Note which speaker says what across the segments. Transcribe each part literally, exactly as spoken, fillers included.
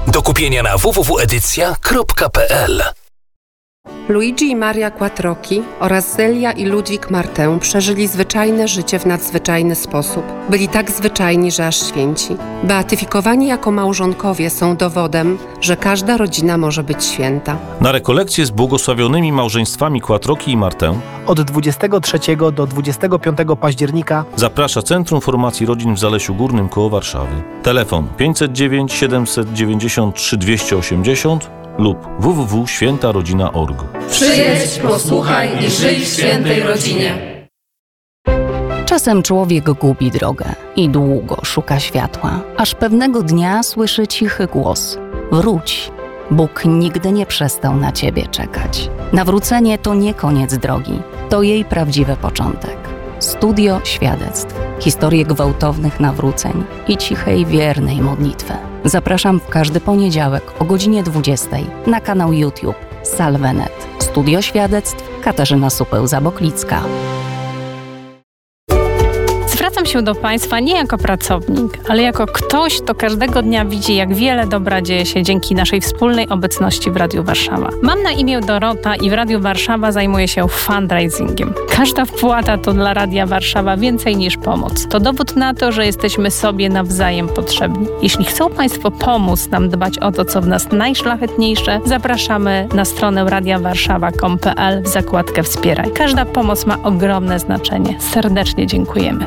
Speaker 1: Do kupienia na w w w kropka edycja kropka p l.
Speaker 2: Luigi i Maria Quattrocchi oraz Zelia i Ludwik Martę przeżyli zwyczajne życie w nadzwyczajny sposób. Byli tak zwyczajni, że aż święci. Beatyfikowani jako małżonkowie są dowodem, że każda rodzina może być święta.
Speaker 3: Na rekolekcje z błogosławionymi małżeństwami Quattrocchi i Martę
Speaker 4: od dwudziestego trzeciego do dwudziestego piątego października
Speaker 3: zaprasza Centrum Formacji Rodzin w Zalesiu Górnym koło Warszawy. Telefon pięćset dziewięć siedemset dziewięćdziesiąt trzy dwieście osiemdziesiąt lub w w w kropka święta rodzina kropka org.
Speaker 5: Przyjedź, posłuchaj i żyj w świętej rodzinie.
Speaker 6: Czasem człowiek gubi drogę i długo szuka światła, aż pewnego dnia słyszy cichy głos: wróć, Bóg nigdy nie przestał na ciebie czekać. Nawrócenie to nie koniec drogi, to jej prawdziwy początek. Studio świadectw, historie gwałtownych nawróceń i cichej, wiernej modlitwy. Zapraszam w każdy poniedziałek o godzinie dwudziestej na kanał YouTube Salvenet. Studio świadectw Katarzyna Supeł-Zaboklicka.
Speaker 7: Zwracam się do Państwa nie jako pracownik, ale jako ktoś, kto każdego dnia widzi, jak wiele dobra dzieje się dzięki naszej wspólnej obecności w Radiu Warszawa. Mam na imię Dorota i w Radiu Warszawa zajmuję się fundraisingiem. Każda wpłata to dla Radia Warszawa więcej niż pomoc. To dowód na to, że jesteśmy sobie nawzajem potrzebni. Jeśli chcą Państwo pomóc nam dbać o to, co w nas najszlachetniejsze, zapraszamy na stronę radia warszawa kropka com kropka p l w zakładkę Wspieraj. Każda pomoc ma ogromne znaczenie. Serdecznie dziękujemy.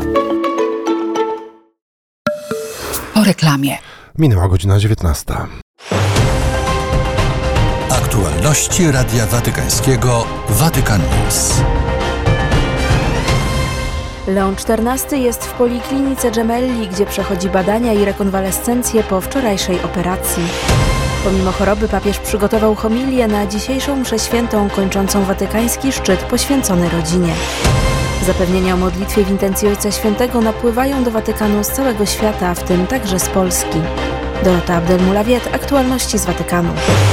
Speaker 8: Po reklamie.
Speaker 9: Minęła godzina dziewiętnasta.
Speaker 10: Aktualności Radia Watykańskiego Vatican News.
Speaker 11: Leon czternasty jest w Poliklinice Gemelli, gdzie przechodzi badania i rekonwalescencję po wczorajszej operacji. Pomimo choroby papież przygotował homilię na dzisiejszą mszę świętą kończącą watykański szczyt poświęcony rodzinie. Zapewnienia o modlitwie w intencji Ojca Świętego napływają do Watykanu z całego świata, w tym także z Polski. Dorota Abdelmulawiet, aktualności z Watykanu.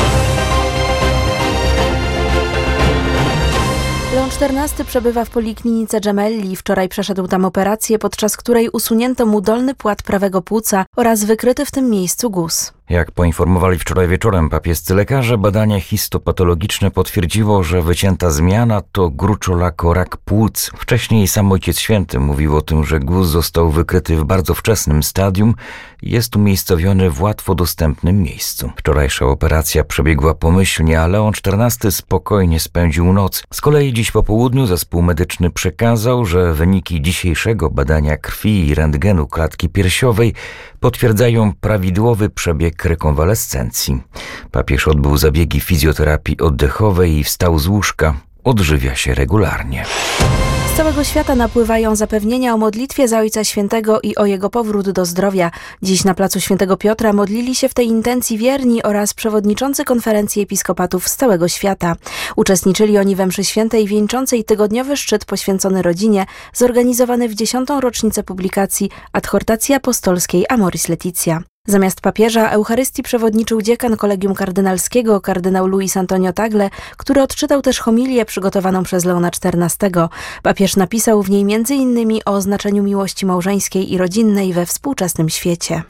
Speaker 11: Leon czternasty przebywa w Poliklinice Gemelli. Wczoraj przeszedł tam operację, podczas której usunięto mu dolny płat prawego płuca oraz wykryty w tym miejscu guz.
Speaker 12: Jak poinformowali wczoraj wieczorem papiescy lekarze, badanie histopatologiczne potwierdziło, że wycięta zmiana to gruczołako rak płuc. Wcześniej sam Ojciec Święty mówił o tym, że guz został wykryty w bardzo wczesnym stadium i jest umiejscowiony w łatwo dostępnym miejscu. Wczorajsza operacja przebiegła pomyślnie, a Leon czternasty spokojnie spędził noc. Z kolei dziś po południu zespół medyczny przekazał, że wyniki dzisiejszego badania krwi i rentgenu klatki piersiowej potwierdzają prawidłowy przebieg rekonwalescencji. Papież odbył zabiegi fizjoterapii oddechowej i wstał z łóżka. Odżywia się regularnie.
Speaker 11: Z całego świata napływają zapewnienia o modlitwie za Ojca Świętego i o jego powrót do zdrowia. Dziś na placu Świętego Piotra modlili się w tej intencji wierni oraz przewodniczący konferencji episkopatów z całego świata. Uczestniczyli oni we mszy świętej wieńczącej tygodniowy szczyt poświęcony rodzinie, zorganizowany w dziesiątą rocznicę publikacji Adhortacji Apostolskiej Amoris Laetitia. Zamiast papieża Eucharystii przewodniczył dziekan Kolegium Kardynalskiego, kardynał Luis Antonio Tagle, który odczytał też homilię przygotowaną przez Leona czternastego. Papież napisał w niej między innymi o znaczeniu miłości małżeńskiej i rodzinnej we współczesnym świecie.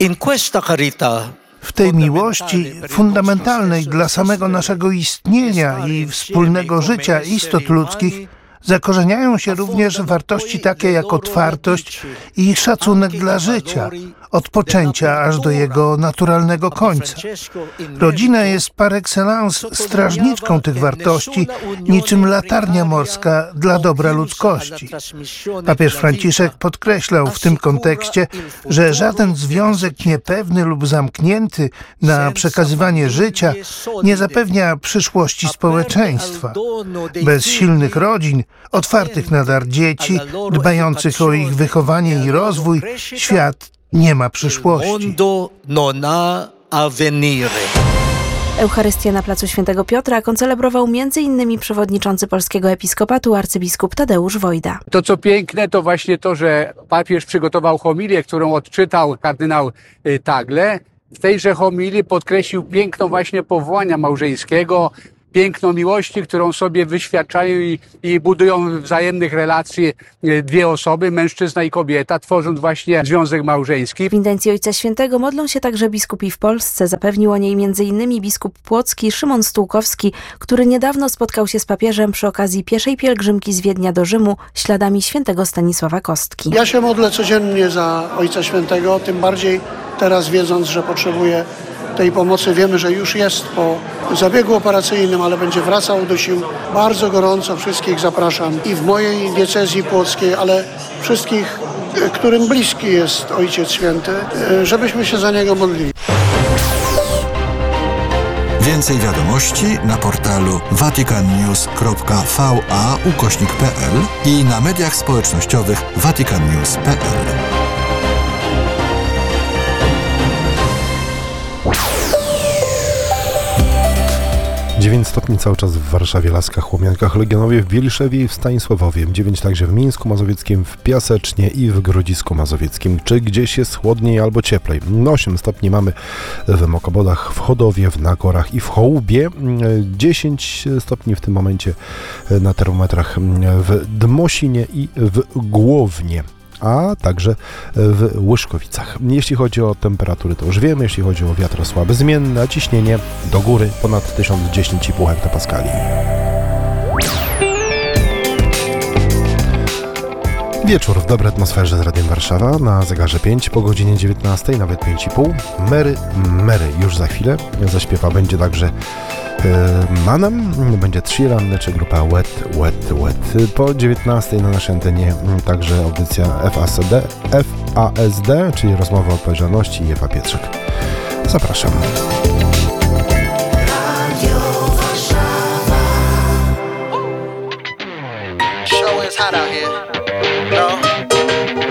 Speaker 13: W tej miłości, fundamentalnej dla samego naszego istnienia i wspólnego życia istot ludzkich, zakorzeniają się również wartości takie jak otwartość i szacunek dla życia, od poczęcia aż do jego naturalnego końca. Rodzina jest par excellence strażniczką tych wartości, niczym latarnia morska dla dobra ludzkości. Papież Franciszek podkreślał w tym kontekście, że żaden związek niepewny lub zamknięty na przekazywanie życia nie zapewnia przyszłości społeczeństwa. Bez silnych rodzin, otwartych na dar dzieci, dbających o ich wychowanie i rozwój, świat nie ma przyszłości.
Speaker 11: Eucharystię na placu Świętego Piotra koncelebrował między innymi przewodniczący polskiego episkopatu arcybiskup Tadeusz Wojda.
Speaker 14: To co piękne to właśnie to, że papież przygotował homilię, którą odczytał kardynał Tagle. W tejże homilii podkreślił piękno właśnie powołania małżeńskiego, piękno miłości, którą sobie wyświadczają i, i budują wzajemnych relacji dwie osoby, mężczyzna i kobieta, tworząc właśnie związek małżeński.
Speaker 11: W intencji Ojca Świętego modlą się także biskupi w Polsce. Zapewnił o niej między innymi biskup płocki Szymon Stułkowski, który niedawno spotkał się z papieżem przy okazji pieszej pielgrzymki z Wiednia do Rzymu śladami świętego Stanisława Kostki.
Speaker 15: Ja się modlę codziennie za Ojca Świętego, tym bardziej teraz wiedząc, że potrzebuje tej pomocy. Wiemy, że już jest po zabiegu operacyjnym, ale będzie wracał do sił. Bardzo gorąco wszystkich zapraszam i w mojej diecezji płockiej, ale wszystkich, którym bliski jest Ojciec Święty, żebyśmy się za niego modlili.
Speaker 10: Więcej wiadomości na portalu vaticannews kropka va ukośnik pl i na mediach społecznościowych vaticannews kropka pl.
Speaker 9: dziewięć stopni cały czas w Warszawie, Laskach, Łomiankach, Legionowie, w Bieliszewie i w Stanisławowie. dziewięć także w Mińsku Mazowieckim, w Piasecznie i w Grodzisku Mazowieckim. Czy gdzieś jest chłodniej albo cieplej? osiem stopni mamy w Mokobodach, w Chodowie, w Nakorach i w Chołubie. dziesięć stopni w tym momencie na termometrach w Dmosinie i w Głownie, a także w Łyszkowicach. Jeśli chodzi o temperatury, to już wiemy. Jeśli chodzi o wiatr słaby, zmienny, a ciśnienie do góry ponad tysiąc dziesięć i pół hektopaskali. Wieczór w dobrej atmosferze z Radiem Warszawa, na zegarze pięć, po godzinie dziewiętnastej, nawet pięć i pół. Mary, Mary już za chwilę zaśpiewa, będzie także Manem, będzie trzy ranny, czy grupa Wet, Wet, Wet. Po dziewiętnastej na naszej antenie także audycja F A S D, F A S D, czyli rozmowa o odpowiedzialności, i Ewa Pietrzak. Zapraszam.